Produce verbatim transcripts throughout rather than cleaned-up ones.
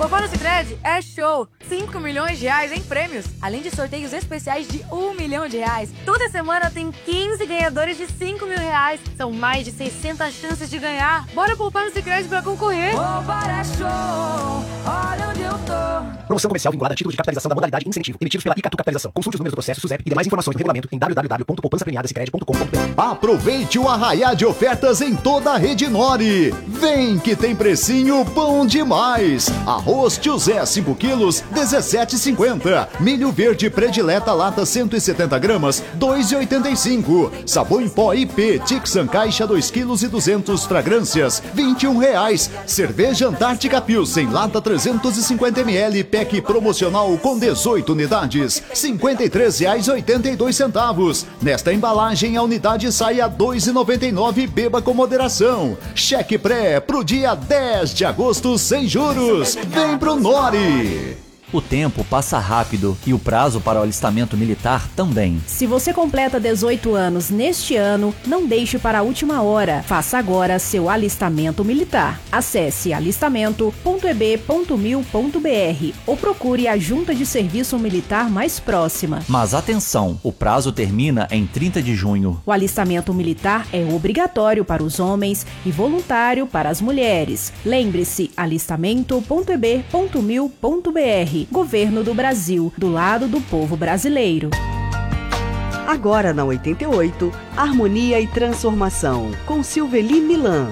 Poupar no Sicredi é show! cinco milhões de reais em prêmios, além de sorteios especiais de um milhão de reais. Toda semana tem quinze ganhadores de cinco mil reais. São mais de seiscentas chances de ganhar. Bora poupar no Sicredi pra concorrer! Poupar é show, olha onde eu tô. Promoção comercial vinculada a título de capitalização da modalidade incentivo, emitidos pela Icatu Capitalização. Consulte os números do processo SUSEP e demais informações no regulamento em w w w ponto poupança premiada sicredi ponto com ponto b r. Aproveite o arraiá de ofertas em toda a Rede Nori. Vem que tem precinho bom demais. Arroz José cinco quilos, dezessete e cinquenta. Milho verde predileta lata cento e setenta gramas, dois e oitenta e cinco. Sabão em pó I P Tixan caixa dois quilos e duzentos fragrâncias, vinte e um reais. Cerveja Antártica Pilsen lata trezentos e cinquenta mililitros, pack promocional com dezoito unidades, cinquenta e três reais e oitenta e dois centavos. Nesta embalagem a unidade sai a dois e noventa e nove. Beba com moderação. Cheque pré pro dia dez de agosto sem juros. Vem pro Nori. O tempo passa rápido e o prazo para o alistamento militar também. Se você completa dezoito anos neste ano, não deixe para a última hora. Faça agora seu alistamento militar. Acesse alistamento ponto e b ponto mil ponto b r ou procure a junta de serviço militar mais próxima. Mas atenção, o prazo termina em trinta de junho. O alistamento militar é obrigatório para os homens e voluntário para as mulheres. Lembre-se, alistamento ponto e b ponto mil ponto b r. Governo do Brasil, do lado do povo brasileiro. Agora na oitenta e oito, Harmonia e Transformação, com Silveli Milan.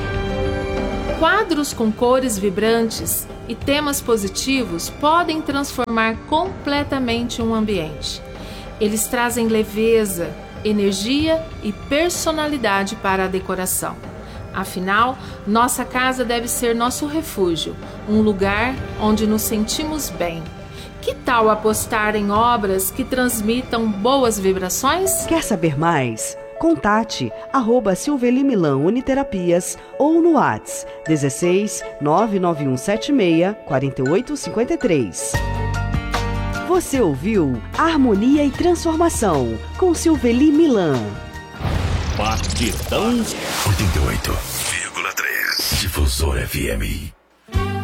Quadros com cores vibrantes e temas positivos podem transformar completamente um ambiente. Eles trazem leveza, energia e personalidade para a decoração. Afinal, nossa casa deve ser nosso refúgio, um lugar onde nos sentimos bem. Que tal apostar em obras que transmitam boas vibrações? Quer saber mais? Contate arroba Silveli Milan Uniterapias ou no WhatsApp dezesseis nove nove um sete seis quatro oito cinco três. Você ouviu Harmonia e Transformação com Silveli Milan. Batidão oitenta e oito vírgula três Difusor F M.